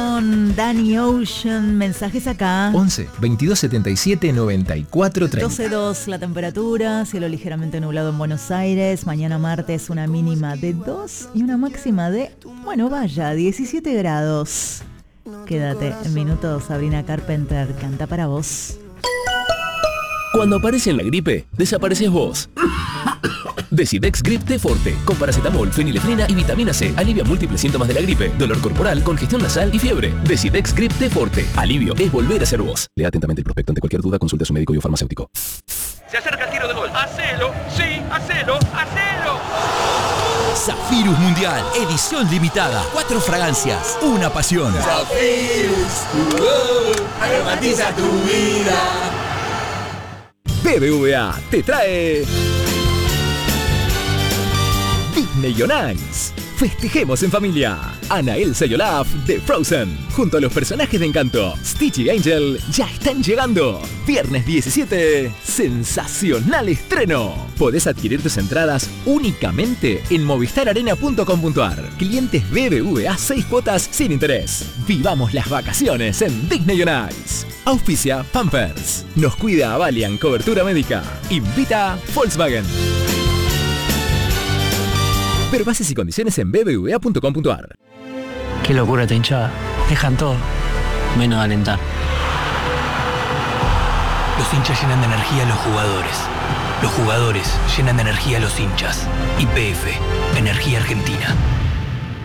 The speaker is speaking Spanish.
Danny Ocean, mensajes acá. 11 22 77 94 30. 12.2 la temperatura, cielo ligeramente nublado en Buenos Aires. Mañana martes una mínima de 2 y una máxima de, 17 grados. Quédate en minutos, Sabrina Carpenter canta para vos. Cuando aparece en la gripe, desapareces vos. Decidex Grip T Forte, con paracetamol, fenilefrina y vitamina C, alivia múltiples síntomas de la gripe, dolor corporal, congestión nasal y fiebre. Decidex Grip T Forte, alivio es volver a ser vos. Lea atentamente el prospecto. Ante cualquier duda, consulte a su médico y o farmacéutico. Se acerca el tiro de gol. ¡Hacelo! ¡Sí! ¡Hacelo! ¡Hacelo! Zafirus Mundial, edición limitada. 4 fragancias, una pasión. Zafirus, aromatiza tu vida. BBVA te trae Disney on Ice. Festejemos en familia. Ana, Elsa y Olaf de Frozen, junto a los personajes de Encanto, Stitch y Angel, ya están llegando. Viernes 17, sensacional estreno. Podés adquirir tus entradas únicamente en movistararena.com.ar. Clientes BBVA 6 cuotas sin interés. Vivamos las vacaciones en Disney on Ice. Auspicia Pampers. Nos cuida Valiant Cobertura Médica. Invita Volkswagen. Pero bases y condiciones en bbva.com.ar. Qué locura esta hinchada. Dejan todo, menos de alentar. Los hinchas llenan de energía a los jugadores. Los jugadores llenan de energía a los hinchas. YPF, Energía Argentina.